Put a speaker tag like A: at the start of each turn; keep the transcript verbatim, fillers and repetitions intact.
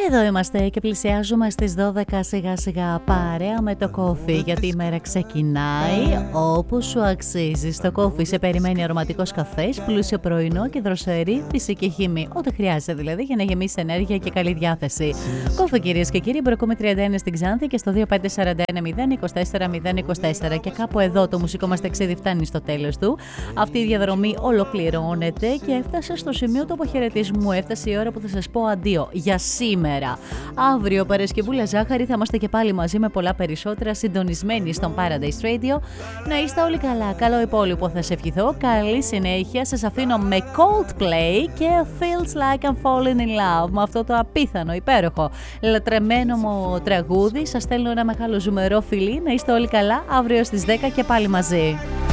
A: Εδώ είμαστε και πλησιάζουμε στις δώδεκα σιγά σιγά, παρέα με το κόφι, γιατί η μέρα ξεκινάει όπως σου αξίζει. Στο κόφι σε περιμένει αρωματικός καφές, πλούσιο πρωινό και δροσερή φυσική χυμή. Ό,τι χρειάζεται δηλαδή για να γεμίσει ενέργεια και καλή διάθεση. Κόφι, κυρίες και κύριοι, Μπροκόμε τριάντα ένα στην Ξάνθη και στο δύο πέντε τέσσερα ένα μηδέν είκοσι τέσσερα μηδέν είκοσι τέσσερα. Και κάπου εδώ το μουσικό μας ταξίδι φτάνει στο τέλος του. Αυτή η διαδρομή ολοκληρώνεται και έφτασε στο σημείο του αποχαιρετισμού. Έφτασε η ώρα που θα σας πω αντίο για σήμερα. Αύριο, Παρασκευούλα Ζάχαρη, θα είμαστε και πάλι μαζί με πολλά περισσότερα, συντονισμένοι στον Paradise Radio. Να είστε όλοι καλά. Καλό υπόλοιπο θα σε ευχηθώ. Καλή συνέχεια. Σας αφήνω με Coldplay και Feels Like I'm Falling in Love. Με αυτό το απίθανο, υπέροχο, λατρεμένο μου τραγούδι. Σας στέλνω ένα μεγάλο ζουμερό φιλί. Να είστε όλοι καλά. Αύριο στις δέκα και πάλι μαζί.